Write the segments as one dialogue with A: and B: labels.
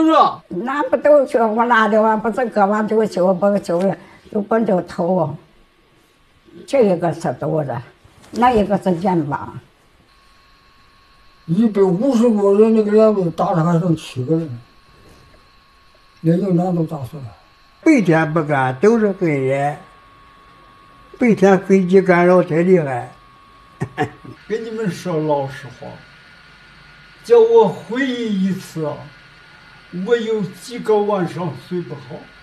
A: 子？
B: 那不都去？我拿的话不是割完就修，不修了就奔着头。这一个是肚子，那一个是肩膀。
A: 150多人那个人被打的还剩7个人，连营长都打死了。
C: 白天不干都是黑夜，白天飞机干扰太厉害。
A: 跟你们说老实话，叫我回忆一次啊，我有几个晚上睡不好。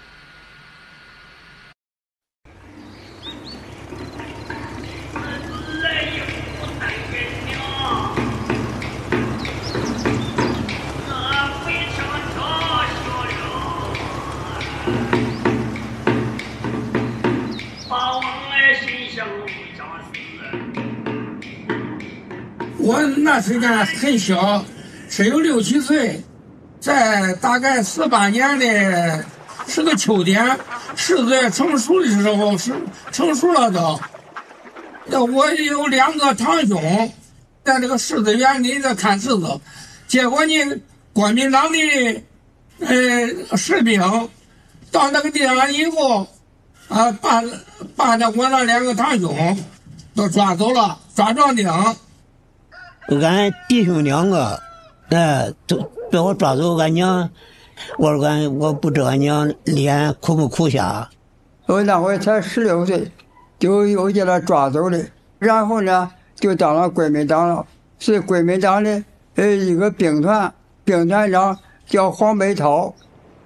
D: 我那时间很小，只有6、7岁，在大概48年的是个秋天，柿子成熟的时候，成熟了都。我有2个堂兄在这个柿子园里在看柿子，结果呢，国民党的士兵到那个地方以后，把我那2个堂兄都抓走了，抓壮丁。
E: 俺弟兄2个，都被我抓走。俺娘，我说我不知道俺娘脸苦不苦下。
F: 我那会才16岁，就又给他抓走了，然后呢，就当了国民党了，是国民党的一个兵团长叫黄北涛。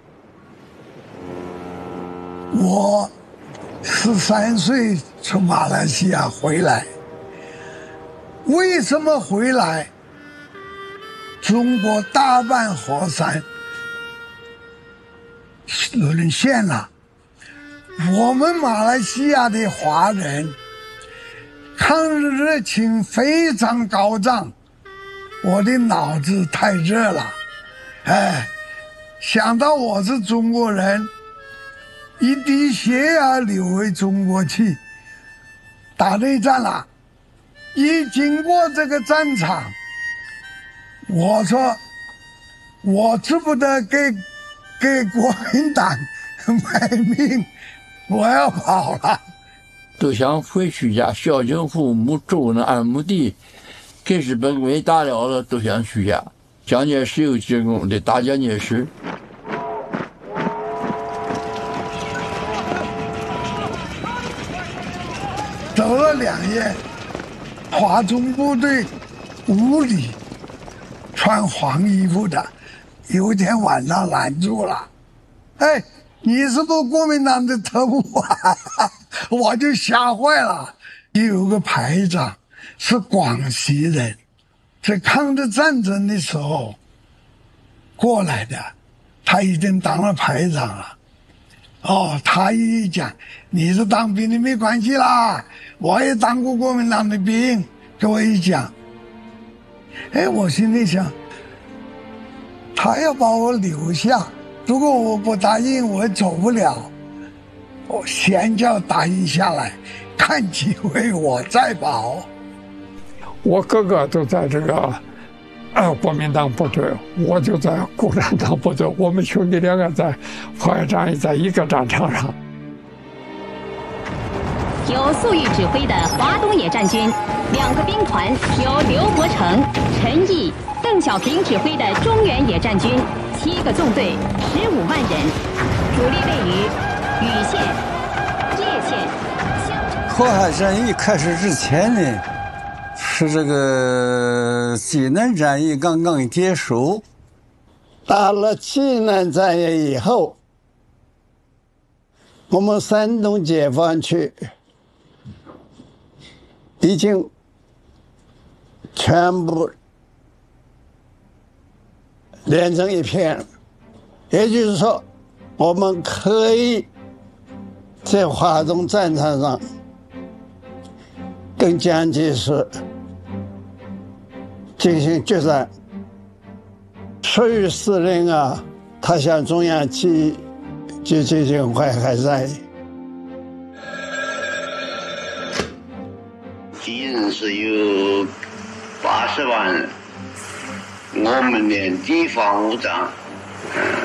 G: 我13岁从马来西亚回来。为什么回来？中国大半河山沦陷了，我们马来西亚的华人抗日热情非常高涨，我的脑子太热了，想到我是中国人，一滴血要流回中国去，打内战了。一经过这个战场，我说我知不得给国民党卖命，我要跑了。
H: 都想回去家孝敬父母，种那2亩地，给日本鬼打了了，都想去家。蒋介石有进攻的，打蒋介石。
G: 走了2夜。华中部队5里，穿黄衣服的，有一天晚上拦住了，你是不是国民党的特务啊？我就吓坏了。有个排长是广西人，在抗日战争的时候过来的，他已经当了排长了。他一讲你是当兵的没关系啦，我也当过国民党的兵，给我一讲，我心里想，他要把我留下，如果我不答应，我走不了。我先叫答应下来，看机会我再跑。
D: 我哥哥都在这个国民党部队，我就在共产党部队，我们兄弟2个在淮海战役在一个战场上。
I: 由粟裕指挥的华东野战军，2个兵团由刘伯承、陈毅、邓小平指挥的中原野战军，7个纵队，15万人，主力位于禹县、叶县、襄城。
F: 淮海战役开始之前呢，是这个济南战役刚刚结束。
J: 打了济南战役以后，我们山东解放区已经全部连成一片了，也就是说，我们可以在华东战场上跟蒋介石进行决战。所以司令他向中央去就进行淮海战役。
K: 敌人是有80万人，我们连地方武装